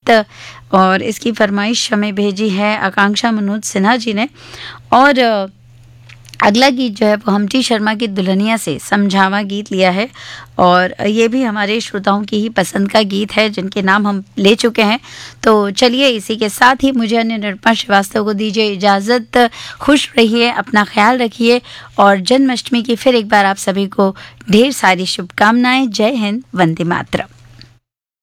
गीत, और इसकी फरमाइश हमें भेजी है आकांक्षा मनोज सिन्हा जी ने। और अगला गीत जो है वो हमटी शर्मा की दुल्हनिया से समझावा गीत लिया है, और ये भी हमारे श्रोताओं की ही पसंद का गीत है जिनके नाम हम ले चुके हैं। तो चलिए इसी के साथ ही मुझे अन्य निरुपमा श्रीवास्तव को दीजिए इजाज़त। खुश रहिए, अपना ख्याल रखिए, और जन्माष्टमी की फिर एक बार आप सभी को ढेर सारी शुभकामनाएं। जय हिंद, वंदे मातरम।